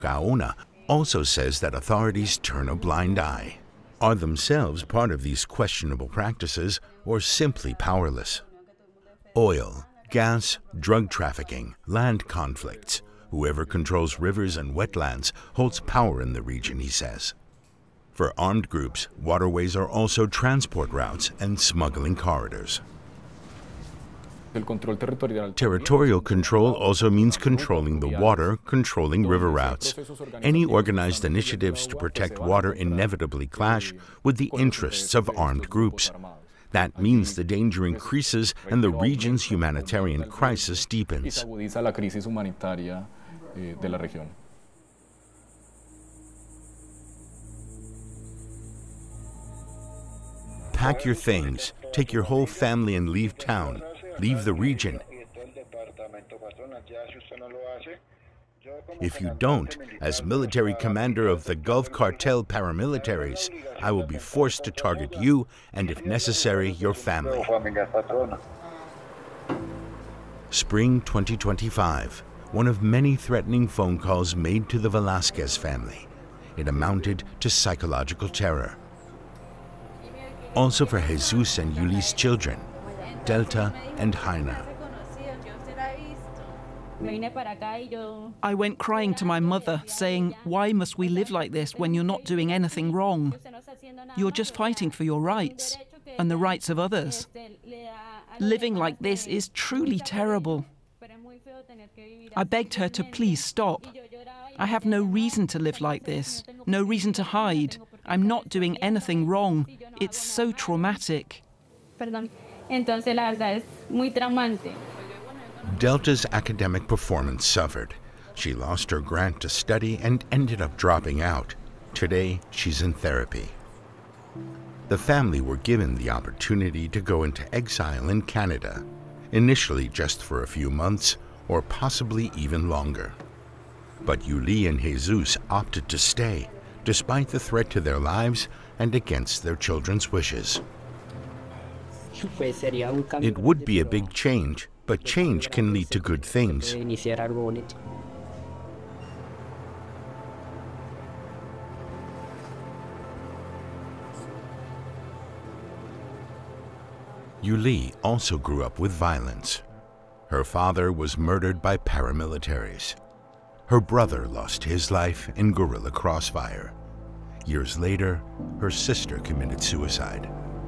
Gaona also says that authorities turn a blind eye, are themselves part of these questionable practices, or simply powerless. Oil, gas, drug trafficking, land conflicts. Whoever controls rivers and wetlands holds power in the region, he says. For armed groups, waterways are also transport routes and smuggling corridors. Territorial control also means controlling the water, controlling river routes. Any organized initiatives to protect water inevitably clash with the interests of armed groups. That means the danger increases and the region's humanitarian crisis deepens. Pack your things, take your whole family and leave town. Leave the region. If you don't, as military commander of the Gulf Cartel paramilitaries, I will be forced to target you and, if necessary, your family. Spring 2025, one of many threatening phone calls made to the Velasquez family. It amounted to psychological terror. Also for Jesus and Yuli's children, Delta and Haina. I went crying to my mother, saying, "Why must we live like this when you're not doing anything wrong? You're just fighting for your rights and the rights of others. Living like this is truly terrible." I begged her to please stop. I have no reason to live like this, no reason to hide. I'm not doing anything wrong. It's so traumatic. Delta's academic performance suffered. She lost her grant to study and ended up dropping out. Today, she's in therapy. The family were given the opportunity to go into exile in Canada, initially just for a few months, or possibly even longer. But Yuli and Jesus opted to stay, despite the threat to their lives and against their children's wishes. It would be a big change, but change can lead to good things. Yuli also grew up with violence. Her father was murdered by paramilitaries. Her brother lost his life in guerrilla crossfire. Years later, her sister committed suicide.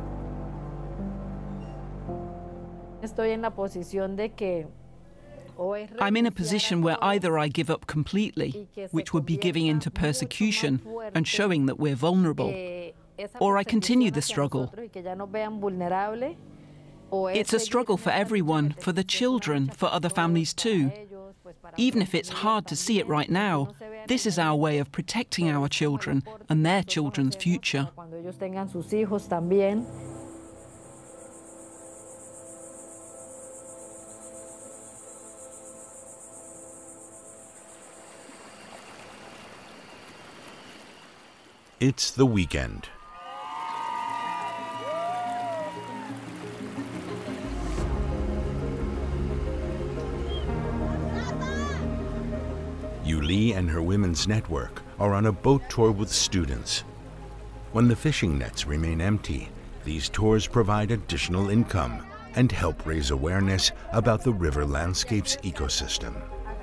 I'm in a position where either I give up completely, which would be giving in to persecution and showing that we're vulnerable, or I continue the struggle. It's a struggle for everyone, for the children, for other families too. Even if it's hard to see it right now, this is our way of protecting our children and their children's future. It's the weekend. Yuli and her women's network are on a boat tour with students. When the fishing nets remain empty, these tours provide additional income and help raise awareness about the river landscape's ecosystem.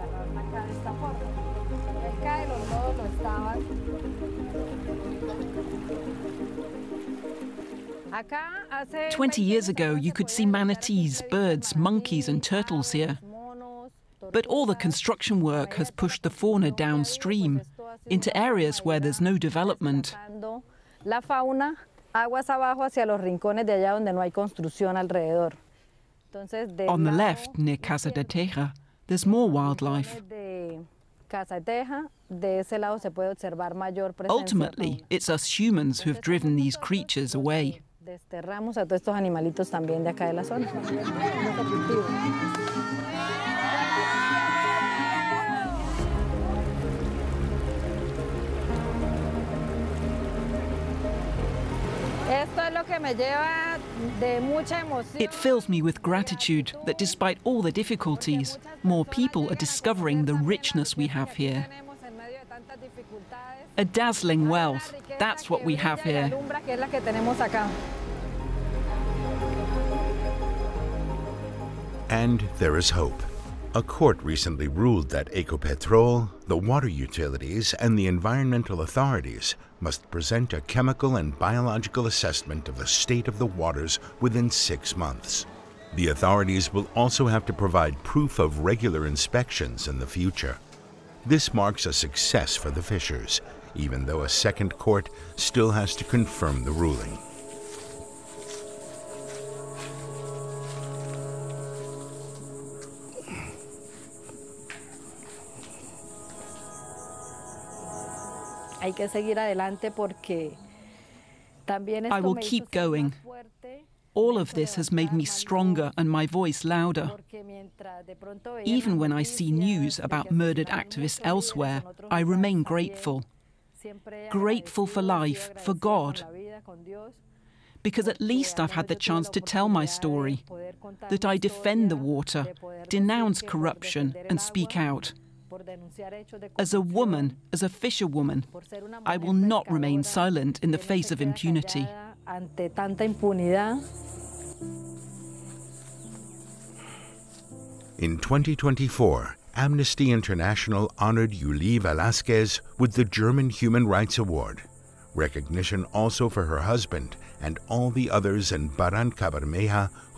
20 years ago, you could see manatees, birds, monkeys and turtles here. But all the construction work has pushed the fauna downstream into areas where there's no development. On the left, near Casa de Teja, there's more wildlife. Ultimately, it's us humans who've driven these creatures away. It fills me with gratitude that despite all the difficulties, more people are discovering the richness we have here. A dazzling wealth, that's what we have here. And there is hope. A court recently ruled that Ecopetrol, the water utilities, and the environmental authorities must present a chemical and biological assessment of the state of the waters within 6 months. The authorities will also have to provide proof of regular inspections in the future. This marks a success for the fishers, even though a second court still has to confirm the ruling. I will keep going. All of this has made me stronger and my voice louder. Even when I see news about murdered activists elsewhere, I remain grateful. Grateful for life, for God. Because at least I've had the chance to tell my story, that I defend the water, denounce corruption, and speak out. As a woman, as a fisherwoman, I will not remain silent in the face of impunity. In 2024, Amnesty International honored Yuli Velasquez with the German Human Rights Award, recognition also for her husband and all the others in Barrancabermeja